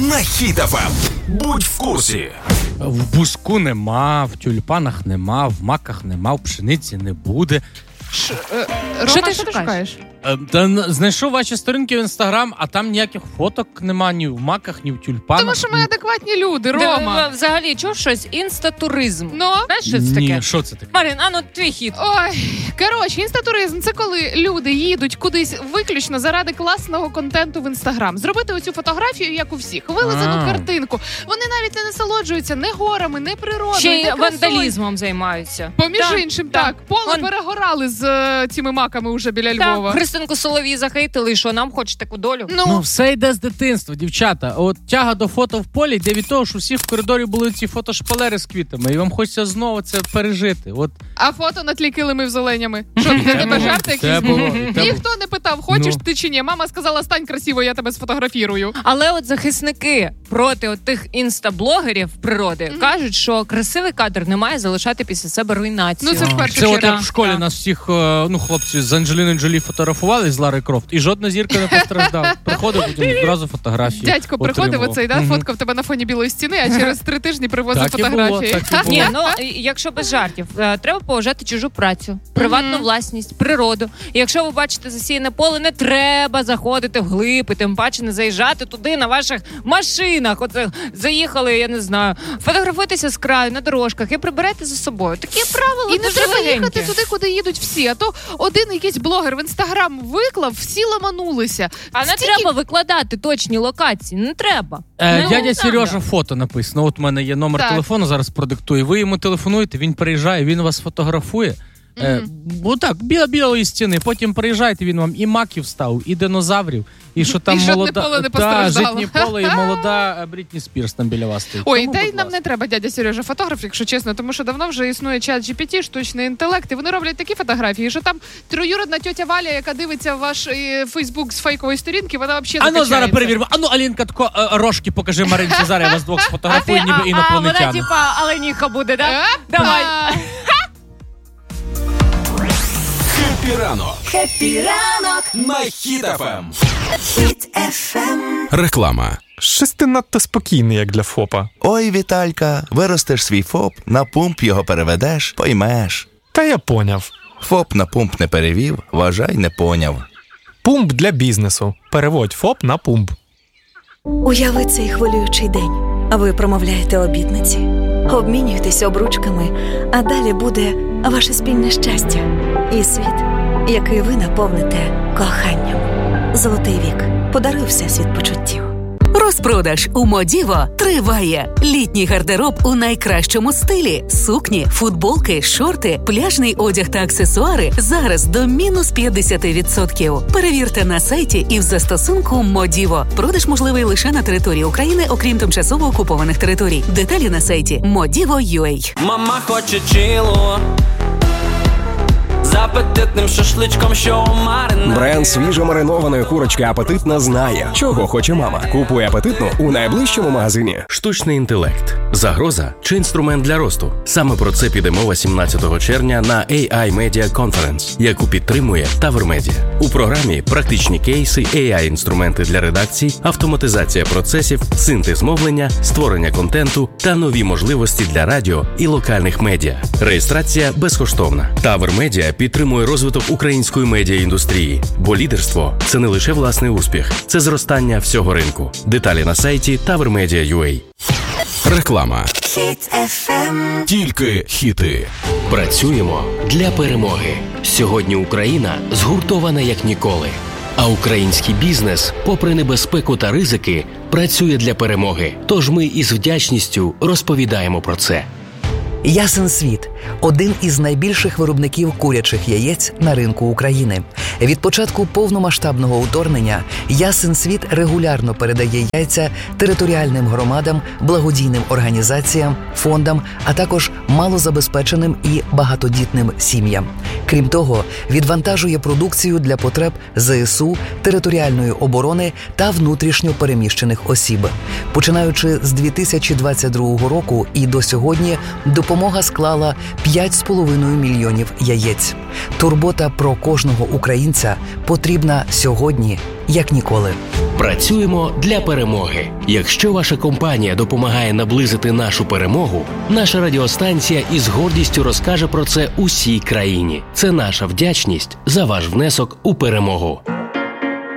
на Хіт FM. Будь в курсі. В буску нема, в тюльпанах нема, в маках нема, в пшениці не буде. Рома, що ти шукаєш? Знайшов ваші сторінки в Інстаграм, а там ніяких фоток нема ні в маках, ні в тюльпанах. Тому що ми адекватні люди, Рома. Взагалі, чув щось? Інстатуризм. Ну? Знаєш, що це таке? Ні, що це таке? Марин, твій хід. Ой, коротше, інстатуризм – це коли люди їдуть кудись виключно заради класного контенту в Інстаграм. Зробити оцю фотографію, як у всіх. Вилизану картинку. Вони навіть не насолоджуються ні горами, ні природою, ще ні й вандалізмом займаються. Поміж іншим, так. Поле перегорали з цими маками уже біля Львова. Христинку Соловій захейтили, і що нам хоче таку долю? Ну, все йде з дитинства, дівчата. От тяга до фото в полі йде від того, що всіх в коридорі були ці фотошпалери з квітами, і вам хочеться знову це пережити. От. А фото на тлі килимів з оленями? Що, для тебе жарти якісь були? Ніхто не питав, хочеш ти чи ні. Мама сказала, стань красиво, я тебе сфотографірую. Але от захисники проти от тих інстаблогерів природи кажуть, що красивий кадр не має залишати після себе руйнацію. Ну, це в першу Це чергу. от як в школі нас всіх, хлопці з Анджеліною Джолі фотографували з Лари Крофт, і жодна зірка не постраждала. Приходив, потім одразу фотографії. Дядько приходив оцей, фоткав тебе на фоні білої стіни, а через 3 тижні привозив фотографії. Ні, якщо без жартів, треба поважати чужу працю, приватну власність, природу. І якщо ви бачите засіяне поле, не треба заходити вглиб, і тим паче не заїжджати туди на ваших машинах. Оце заїхали, я не знаю, фотографуйтеся з краю на дорожках і прибирайте за собою. Такі правила. І не треба їхати туди, куди їдуть всі. А то один якийсь блогер в Інстаграм виклав, всі ламанулися. А не треба викладати точні локації, не треба. Дядя Сережа фото написано. От у мене є номер телефону, зараз продиктую. Ви йому телефонуєте, він приїжджає, він вас фотографує. Отак, біля білої стіни. Потім приїжджаєте, він вам і маків ставив, і динозаврів, і що там житнє поле і молода Брітні Спірс там біля вас стоїть. Ой, й нам не треба, дядя Сережа, фотограф, якщо чесно, тому що давно вже існує чат GPT, штучний інтелект, і вони роблять такі фотографії, що там троюрідна тьотя Валя, яка дивиться ваш Фейсбук з фейкової сторінки, вона взагалі закачається. Зараз перевіримо. Алінка, тако рожки покажи Маринці, зараз я вас двох сфотографую, ніби інопланетяни. Вона типа Аленіха буде, да? Давай. Хеппі ранок на Хіт FM. Реклама. Щось ти надто спокійний, як для ФОПа. Ой, Віталька, виростеш свій ФОП, на пумп його переведеш, поймеш. Та я поняв. ФОП на пумп не перевів, вважай, не поняв. Пумп для бізнесу. Переводь ФОП на пумп. Уяви цей хвилюючий день. Ви промовляєте обітниці, обмінюєтесь обручками, а далі буде ваше спільне щастя і світ, який ви наповните коханням. Золотий вік. Подаруй всесвіт почуттів. Розпродаж у Модіво триває. Літній гардероб у найкращому стилі. Сукні, футболки, шорти, пляжний одяг та аксесуари зараз до мінус 50%. Перевірте на сайті і в застосунку Модіво. Продаж можливий лише на території України, окрім тимчасово окупованих територій. Деталі на сайті Modivo.ua. Мама хоче чило з апетитним шашличком, що у Марина. Бренд свіжомаринованої курочки «Апетитна» знає, чого хоче мама. Купуй «Апетитну» у найближчому магазині. Штучний інтелект. Загроза чи інструмент для росту? Саме про це піде мова 17 червня на AI Media Conference, яку підтримує Tower Media. У програмі практичні кейси, AI-інструменти для редакцій, автоматизація процесів, синтез мовлення, створення контенту та нові можливості для радіо і локальних медіа. Реєстрація безкоштовна. Tower Media підтримує розвиток української медіаіндустрії, бо лідерство – це не лише власний успіх, це зростання всього ринку. Деталі на сайті TowerMedia.ua. Реклама. Хіт FM. Тільки хіти. Працюємо для перемоги. Сьогодні Україна згуртована як ніколи. А український бізнес, попри небезпеку та ризики, працює для перемоги. Тож ми із вдячністю розповідаємо про це. Ясен Світ – один із найбільших виробників курячих яєць на ринку України. Від початку повномасштабного вторгнення Ясен Світ регулярно передає яйця територіальним громадам, благодійним організаціям, фондам, а також малозабезпеченим і багатодітним сім'ям. Крім того, відвантажує продукцію для потреб ЗСУ, територіальної оборони та внутрішньо переміщених осіб. Починаючи з 2022 року і до сьогодні допомога склала 5,5 мільйонів яєць. Турбота про кожного українця потрібна сьогодні, як ніколи. Працюємо для перемоги. Якщо ваша компанія допомагає наблизити нашу перемогу, наша радіостанція із гордістю розкаже про це усій країні. Це наша вдячність за ваш внесок у перемогу.